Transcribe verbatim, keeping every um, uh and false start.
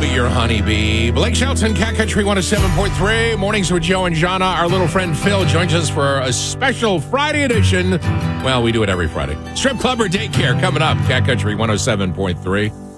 be your honeybee. Blake Shelton, Cat Country one oh seven point three. Mornings with Joe and Jana. Our little friend Phil joins us for a special Friday edition. Well, we do it every Friday. Strip Club or Daycare coming up. Cat Country one oh seven point three.